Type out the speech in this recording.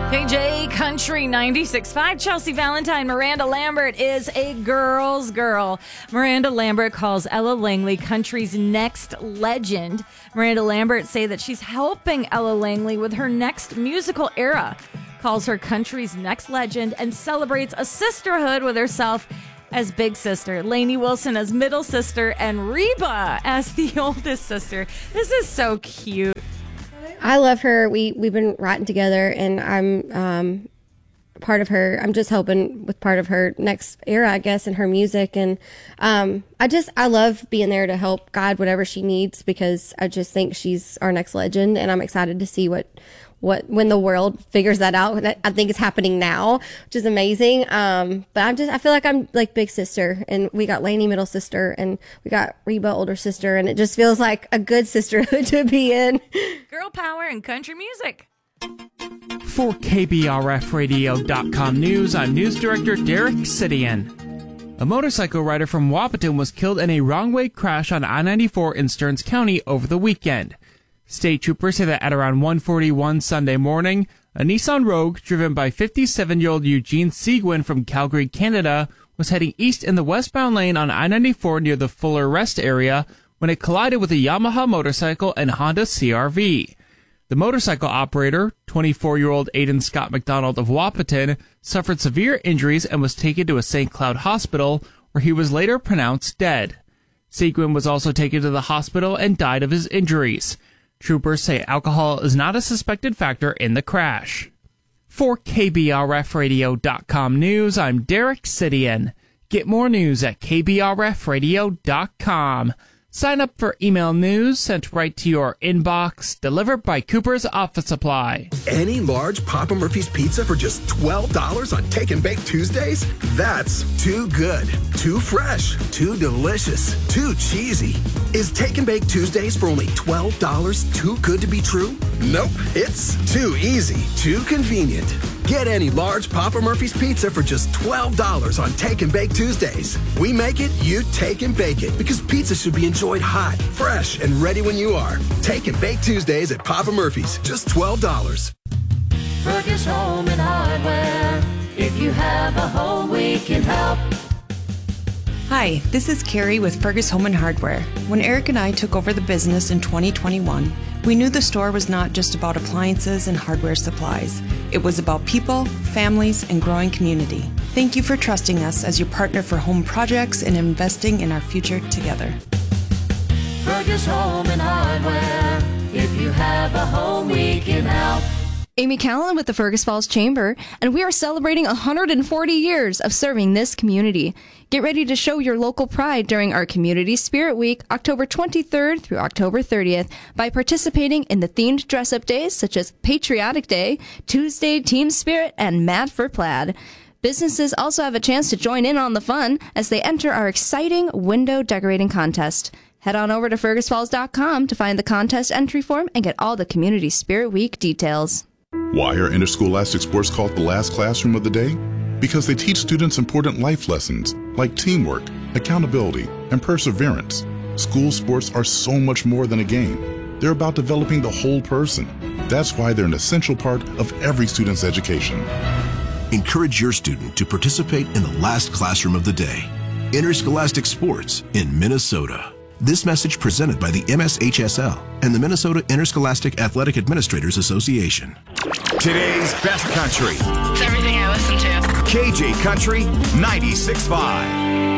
KJ Country 96.5. Chelsea Valentine. Miranda Lambert is a girl's girl. Miranda Lambert calls Ella Langley country's next legend. Miranda Lambert say that she's helping Ella Langley with her next musical era. Calls her country's next legend and celebrates a sisterhood with herself as big sister, Lainey Wilson as middle sister, and Reba as the oldest sister. This is so cute. I love her. We've been writing together, and I'm part of her. I'm just helping with part of her next era, I guess, in her music. And I love being there to help guide whatever she needs, because I just think she's our next legend, and I'm excited to see what when the world figures that out. I think it's happening now, which is amazing. But I feel like I'm like big sister, and we got Lainey middle sister, and we got Reba older sister, and it just feels like a good sisterhood to be in. Girl power and country music. For KBRFradio.com News, I'm News Director Derek Sidian. A motorcycle rider from Wahpeton was killed in a wrong-way crash on I-94 in Stearns County over the weekend. State troopers say that at around 1:41 Sunday morning, a Nissan Rogue driven by 57-year-old Eugene Seguin from Calgary, Canada, was heading east in the westbound lane on I-94 near the Fuller Rest area when it collided with a Yamaha motorcycle and Honda CR-V. The motorcycle operator, 24-year-old Aidan Scott McDonald of Wahpeton, suffered severe injuries and was taken to a St. Cloud hospital, where he was later pronounced dead. Seguin was also taken to the hospital and died of his injuries. Troopers say alcohol is not a suspected factor in the crash. For KBRFradio.com News, I'm Derek Sidian. Get more news at KBRFradio.com. Sign up for email news sent right to your inbox, delivered by Cooper's Office Supply. Any large Papa Murphy's pizza for just $12 on Take and Bake Tuesdays? That's too good, too fresh, too delicious, too cheesy. Is Take and Bake Tuesdays for only $12 too good to be true? Nope, it's too easy, too convenient. Get any large Papa Murphy's pizza for just $12 on Take and Bake Tuesdays. We make it, you take and bake it, because pizza should be enjoyed hot, fresh, and ready when you are. Take and Bake Tuesdays at Papa Murphy's, just $12. Fergus Home and Hardware. If you have a home, we can help. Hi, this is Carrie with Fergus Home and Hardware. When Eric and I took over the business in 2021, we knew the store was not just about appliances and hardware supplies. It was about people, families, and growing community. Thank you for trusting us as your partner for home projects and investing in our future together. Fergus Home and Hardware. If you have a home, we can help. Amy Callan with the Fergus Falls Chamber, and we are celebrating 140 years of serving this community. Get ready to show your local pride during our Community Spirit Week, October 23rd through October 30th, by participating in the themed dress-up days such as Patriotic Day, Tuesday Team Spirit, and Mad for Plaid. Businesses also have a chance to join in on the fun as they enter our exciting window decorating contest. Head on over to fergusfalls.com to find the contest entry form and get all the Community Spirit Week details. Why are interscholastic sports called the last classroom of the day? Because they teach students important life lessons like teamwork, accountability, and perseverance. School sports are so much more than a game. They're about developing the whole person. That's why they're an essential part of every student's education. Encourage your student to participate in the last classroom of the day. Interscholastic sports in Minnesota. This message presented by the MSHSL and the Minnesota Interscholastic Athletic Administrators Association. Today's best country. It's everything I listen to. KJ Country 96.5.